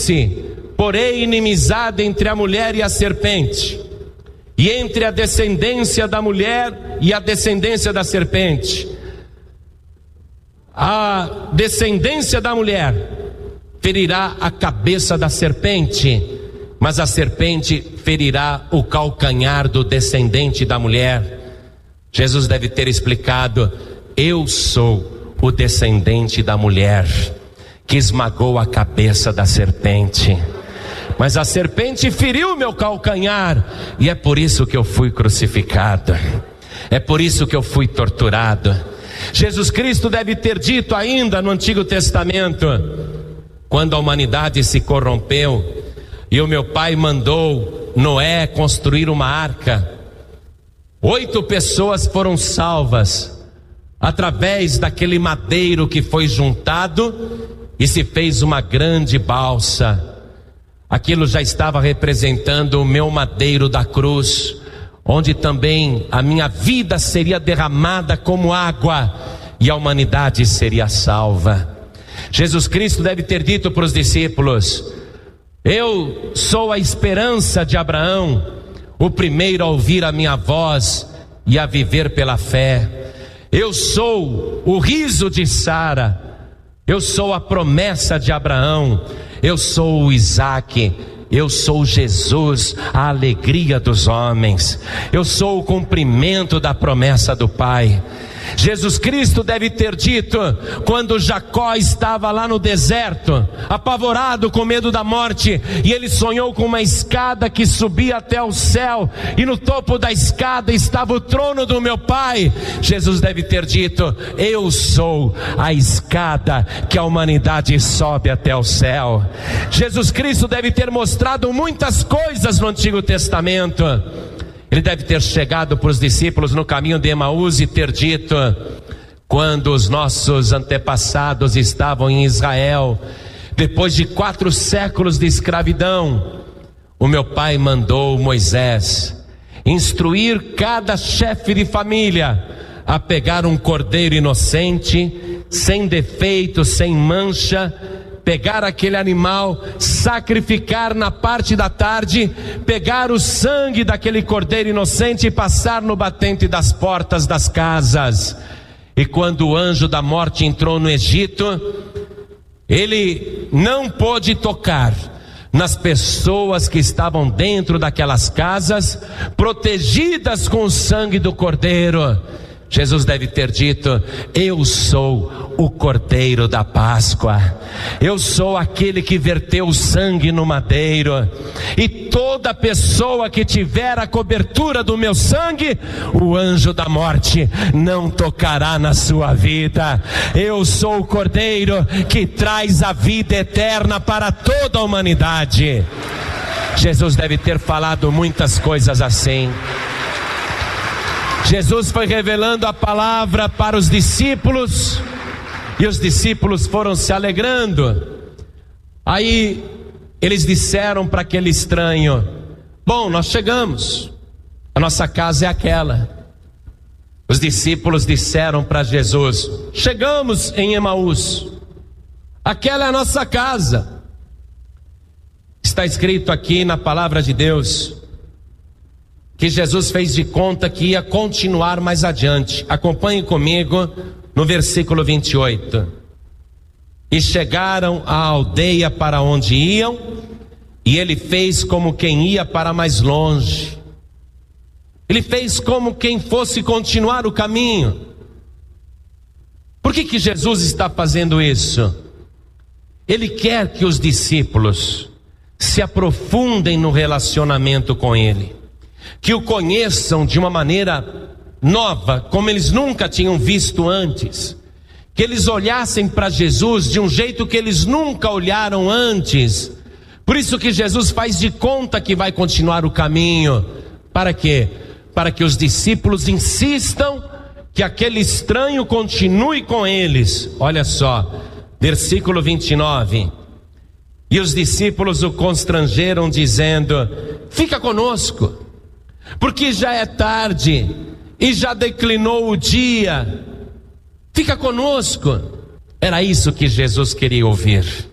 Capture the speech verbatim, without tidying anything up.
disse: porém inimizade entre a mulher e a serpente, e entre a descendência da mulher e a descendência da serpente. A descendência da mulher ferirá a cabeça da serpente, mas a serpente ferirá o calcanhar do descendente da mulher. Jesus deve ter explicado: eu sou o descendente da mulher que esmagou a cabeça da serpente, mas a serpente feriu meu calcanhar, e é por isso que eu fui crucificado, é por isso que eu fui torturado. Jesus Cristo deve ter dito ainda no Antigo Testamento, quando a humanidade se corrompeu e o meu pai mandou Noé construir uma arca, oito pessoas foram salvas através daquele madeiro que foi juntado e se fez uma grande balsa. Aquilo já estava representando o meu madeiro da cruz, onde também a minha vida seria derramada como água e a humanidade seria salva. Jesus Cristo deve ter dito para os discípulos: eu sou a esperança de Abraão, o primeiro a ouvir a minha voz e a viver pela fé. Eu sou o riso de Sara, eu sou a promessa de Abraão, eu sou o Isaque, eu sou Jesus, a alegria dos homens, eu sou o cumprimento da promessa do Pai. Jesus Cristo deve ter dito, quando Jacó estava lá no deserto, apavorado com medo da morte, e ele sonhou com uma escada que subia até o céu, e no topo da escada estava o trono do meu Pai. Jesus deve ter dito: eu sou a escada que a humanidade sobe até o céu. Jesus Cristo deve ter mostrado muitas coisas no Antigo Testamento. Ele deve ter chegado para os discípulos no caminho de Emaús e ter dito: quando os nossos antepassados estavam em Israel, depois de quatro séculos de escravidão, o meu pai mandou Moisés instruir cada chefe de família a pegar um cordeiro inocente, sem defeito, sem mancha, pegar aquele animal, sacrificar na parte da tarde, pegar o sangue daquele cordeiro inocente e passar no batente das portas das casas. E quando o anjo da morte entrou no Egito, ele não pôde tocar nas pessoas que estavam dentro daquelas casas, protegidas com o sangue do cordeiro. Jesus deve ter dito: eu sou o Cordeiro da Páscoa, eu sou aquele que verteu o sangue no madeiro, e toda pessoa que tiver a cobertura do meu sangue, o anjo da morte não tocará na sua vida. Eu sou o Cordeiro que traz a vida eterna para toda a humanidade. Jesus deve ter falado muitas coisas assim. Jesus foi revelando a palavra para os discípulos, e os discípulos foram se alegrando. Aí eles disseram para aquele estranho: bom, nós chegamos, a nossa casa é aquela. Os discípulos disseram para Jesus: chegamos em Emaús, aquela é a nossa casa. Está escrito aqui na palavra de Deus que Jesus fez de conta que ia continuar mais adiante. Acompanhe comigo no versículo vinte e oito. E chegaram à aldeia para onde iam, e ele fez como quem ia para mais longe. Ele fez como quem fosse continuar o caminho. Por que que Jesus está fazendo isso? Ele quer que os discípulos se aprofundem no relacionamento com ele, que o conheçam de uma maneira nova, como eles nunca tinham visto antes, que eles olhassem para Jesus de um jeito que eles nunca olharam antes. Por isso que Jesus faz de conta que vai continuar o caminho. Para quê? Para que os discípulos insistam que aquele estranho continue com eles. Olha só, versículo vinte e nove. E os discípulos o constrangeram dizendo: fica conosco, porque já é tarde e já declinou o dia. Fica conosco. Era isso que Jesus queria ouvir.